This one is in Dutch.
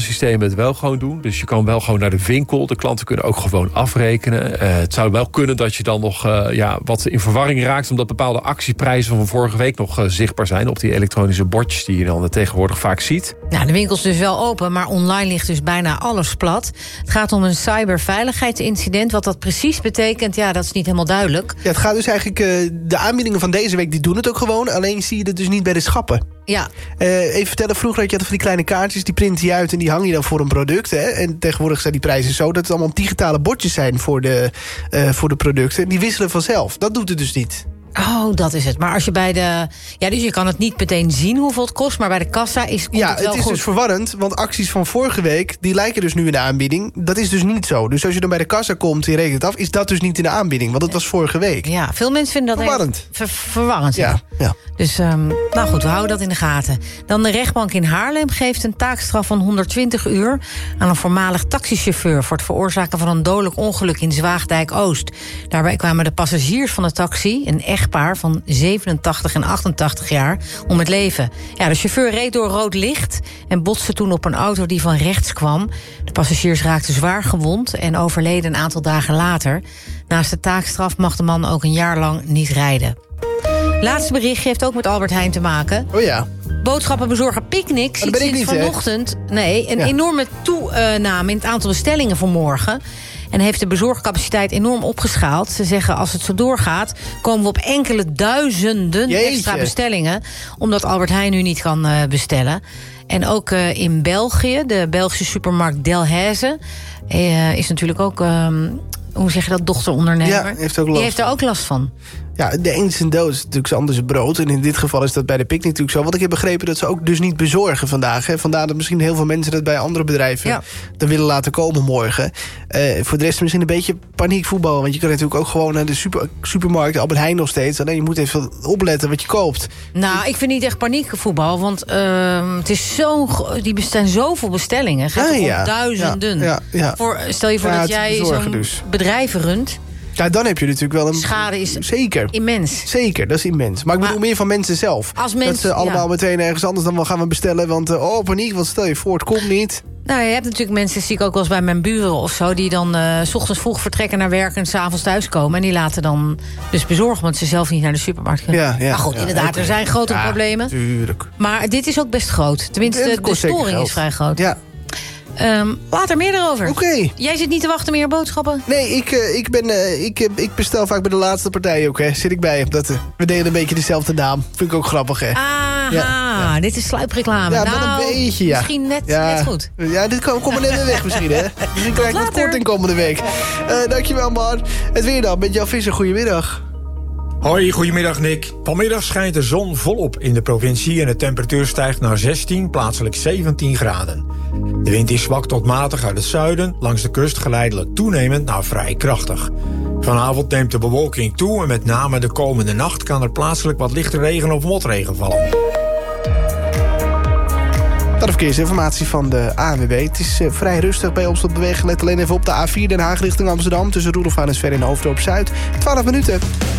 kassasystemen het wel gewoon doen. Dus je kan wel gewoon naar de winkel. De klanten kunnen ook gewoon afrekenen. Het zou wel kunnen dat je dan nog wat in verwarring raakt, omdat bepaalde actieprijzen van vorige week nog zichtbaar zijn op die elektronische bordjes die je dan tegenwoordig vaak ziet. Nou, de winkels dus wel open, maar online ligt dus bijna alles plat. Het gaat om een cyberveiligheidsincident. Wat dat precies betekent, dat is niet helemaal duidelijk. Ja, het gaat dus eigenlijk, de aanbiedingen van deze week die doen het ook gewoon. Alleen zie je het dus niet bij de schappen. Ja. Even vertellen, vroeger had je van die kleine kaartjes, die print je uit en die hang je dan voor een product. Hè? En tegenwoordig zijn die prijzen zo dat het allemaal digitale bordjes zijn voor de producten. Die wisselen vanzelf. Dat doet het dus niet. Oh, dat is het. Maar als je bij de... Ja, dus je kan het niet meteen zien hoeveel het kost, maar bij de kassa komt het wel goed. Het is dus verwarrend, want acties van vorige week, die lijken dus nu in de aanbieding. Dat is dus niet zo. Dus als je dan bij de kassa komt en je rekent het af, is dat dus niet in de aanbieding, want het was vorige week. Ja, veel mensen vinden dat verwarrend. Verwarrend, ja. Dus, nou goed, we houden dat in de gaten. Dan de rechtbank in Haarlem geeft een taakstraf van 120 uur... aan een voormalig taxichauffeur voor het veroorzaken van een dodelijk ongeluk in Zwaagdijk-Oost. Daarbij kwamen de passagiers van de taxi, een echtpaar van 87 en 88 jaar, om het leven. Ja, de chauffeur reed door rood licht en botste toen op een auto die van rechts kwam. De passagiers raakten zwaar gewond en overleden een aantal dagen later. Naast de taakstraf mag de man ook een jaar lang niet rijden. Laatste berichtje heeft ook met Albert Heijn te maken. Oh ja. Boodschappenbezorger Picnic ziet sinds vanochtend een enorme toename in het aantal bestellingen voor morgen. En heeft de bezorgcapaciteit enorm opgeschaald. Ze zeggen, als het zo doorgaat, komen we op enkele duizenden extra bestellingen, omdat Albert Heijn nu niet kan bestellen. En ook in België, de Belgische supermarkt Delhaize is natuurlijk ook, hoe zeg je dat, dochterondernemer. Ja, heeft ook last. Die heeft er ook last van. Ja, de een zijn dood is natuurlijk zo anders brood. En in dit geval is dat bij de Picnic natuurlijk zo. Want ik heb begrepen dat ze ook dus niet bezorgen vandaag. Hè. Vandaar dat misschien heel veel mensen dat bij andere bedrijven dan willen laten komen morgen. Voor de rest misschien een beetje paniekvoetbal. Want je kan natuurlijk ook gewoon naar de supermarkt, Albert Heijn nog steeds. Alleen je moet even opletten wat je koopt. Nou, ik vind niet echt paniekvoetbal. Want het is er zijn zoveel bestellingen. Gaat om duizenden. Ja. Stel je voor dat jij zo'n bedrijf runt. Ja, dan heb je natuurlijk wel een... schade is immens. Zeker, dat is immens. Maar ik bedoel meer van mensen zelf. Dat ze allemaal meteen ergens anders dan wel gaan we bestellen. Want paniek, want stel je voor, het komt niet. Nou, je hebt natuurlijk mensen, zie ik ook wel eens bij mijn buren of zo, die dan 's ochtends vroeg vertrekken naar werk en 's avonds thuiskomen. En die laten dan dus bezorgen, want ze zelf niet naar de supermarkt kunnen. Maar goed, inderdaad, er zijn grote problemen. Tuurlijk. Maar dit is ook best groot. Tenminste, de storing is vrij groot. Ja. Later meer erover. Oké. Jij zit niet te wachten meer boodschappen? Nee, ik bestel vaak bij de laatste partij ook, hè. Zit ik bij. We delen een beetje dezelfde naam. Vind ik ook grappig, hè. Aha, dit is sluipreclame. Ja, wel een beetje, ja. Misschien net goed. Ja, dit komt er net weer weg misschien, hè. Misschien krijg ik wat korting komende week. Dankjewel, Mar. Het weer dan, met Jan Visser. Goedemiddag. Hoi, goedemiddag Nick. Vanmiddag schijnt de zon volop in de provincie en de temperatuur stijgt naar 16, plaatselijk 17 graden. De wind is zwak tot matig uit het zuiden, langs de kust geleidelijk toenemend naar vrij krachtig. Vanavond neemt de bewolking toe en met name de komende nacht kan er plaatselijk wat lichte regen of motregen vallen. De verkeersinformatie van de ANWB. Het is vrij rustig bij ons op bewegen. Let alleen even op de A4 Den Haag richting Amsterdam, tussen Roelof aan het Ver en Hoofddorp Zuid. 12 minuten.